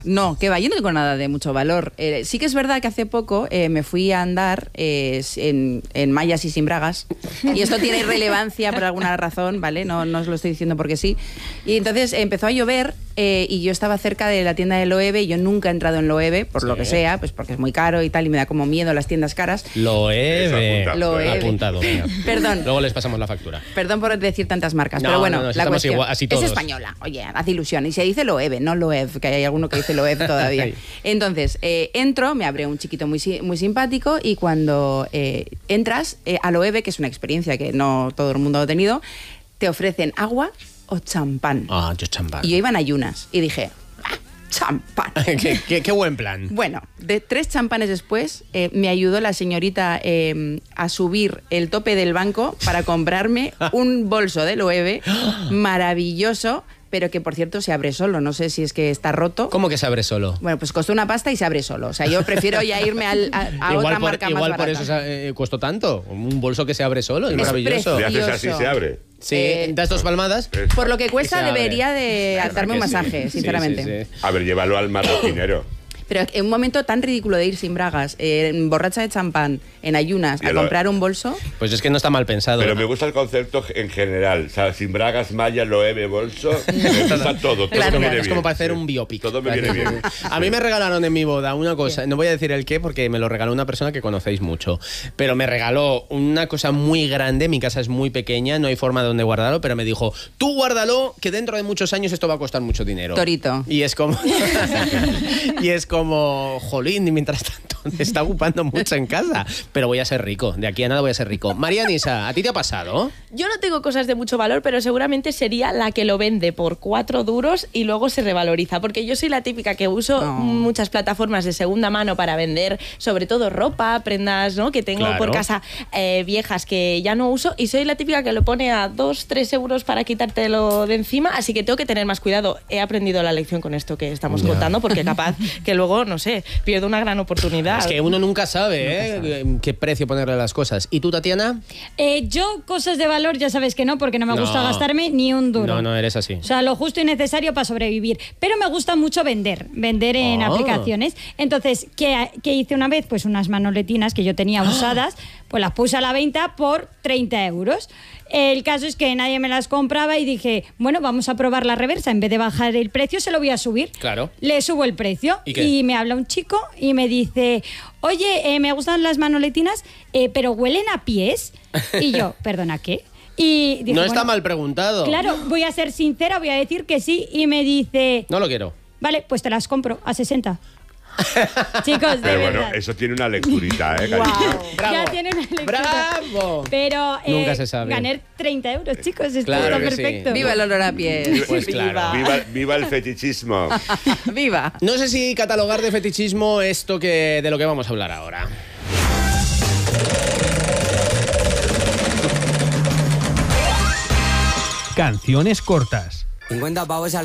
No, que va, yo no tengo nada de mucho valor. Sí que es verdad que hace poco me fui a andar en mallas y sin bragas, y esto tiene relevancia por alguna razón, ¿vale? No os lo estoy diciendo porque sí. Y entonces empezó a llover y yo estaba cerca de la tienda de Loewe, y yo nunca he entrado en Loewe, por lo que sea, pues porque es muy caro y tal, y me da como miedo las tiendas caras. Loewe. Apuntado. Perdón. Luego les pasamos la factura. Perdón por decir tantas marcas, pero bueno, la cuestión igual, así todos. Es española, oye, hace ilusión. Y se dice Loewe, no Loew, que hay alguno que dice Loew todavía. Entonces, entro, me abre un chiquito muy simpático, y cuando entras a Loewe, que es una experiencia que no todo el mundo ha tenido, te ofrecen agua o champán. Ah, yo champán. Y yo iba en ayunas y dije, champán. qué buen plan. Bueno, de 3 champanes después, me ayudó la señorita a subir el tope del banco para comprarme un bolso de Loewe maravilloso, pero que, por cierto, se abre solo. No sé si es que está roto. ¿Cómo que se abre solo? Bueno, pues costó una pasta y se abre solo. O sea, yo prefiero ya irme a otra marca más barata. Igual por eso costó tanto. Un bolso que se abre solo, es maravilloso. Si haces así, se abre. Sí, das 2 palmadas. Por lo que cuesta, debería de darme un masaje, sinceramente. Sí. A ver, llévalo al marroquinero. Pero en un momento tan ridículo de ir sin bragas, borracha de champán, en ayunas, a comprar un bolso... Pues es que no está mal pensado. Pero me gusta el concepto en general. O sea, sin bragas, malla, Loewe, bolso... Me gusta todo. Claro, me viene es bien. como para hacer un biopic. Todo me viene bien. A mí me regalaron en mi boda una cosa, no voy a decir el qué porque me lo regaló una persona que conocéis mucho, pero me regaló una cosa muy grande, mi casa es muy pequeña, no hay forma de donde guardarlo, pero me dijo, tú guárdalo, que dentro de muchos años esto va a costar mucho dinero. Torito. Y es como... jolín, y mientras tanto está ocupando mucho en casa, pero voy a ser rico, de aquí a nada voy a ser rico. María Nisa, ¿a ti te ha pasado? Yo no tengo cosas de mucho valor, pero seguramente sería la que lo vende por 4 duros y luego se revaloriza, porque yo soy la típica que uso muchas plataformas de segunda mano para vender, sobre todo ropa, prendas, ¿no?, que tengo por casa viejas que ya no uso, y soy la típica que lo pone a 2-3 euros para quitártelo de encima, así que tengo que tener más cuidado. He aprendido la lección con esto que estamos contando, porque capaz que luego, no sé, pierdo una gran oportunidad. Es que uno nunca sabe qué precio ponerle a las cosas. ¿Y tú, Tatiana? Yo, cosas de valor, ya sabes que no, porque no me gusta gastarme ni un duro. No eres así. O sea, lo justo y necesario para sobrevivir. Pero me gusta mucho vender en aplicaciones. Entonces, ¿qué hice una vez? Pues unas manoletinas que yo tenía usadas, pues las puse a la venta por 30 euros. El caso es que nadie me las compraba y dije, bueno, vamos a probar la reversa. En vez de bajar el precio, se lo voy a subir. Claro. Le subo el precio. ¿Y qué? Y me habla un chico y me dice, oye, me gustan las manoletinas, pero huelen a pies. Y yo, ¿perdona, qué? Y dije, no está mal preguntado. Claro, voy a ser sincera, voy a decir que sí. Y me dice... No lo quiero. Vale, pues te las compro a 60. Chicos, de Pero bueno, verdad. eso tiene una lecturita, cariño. Bravo. Ya tiene una lectura. ¡Bravo! Pero nunca se sabe. Gané 30 euros, chicos. Esto Claro está que sí. perfecto. ¡Viva el olor a piel! Pues claro. Viva el fetichismo. ¡Viva! No sé si catalogar de fetichismo esto de lo que vamos a hablar ahora. Canciones cortas. 50 pavos al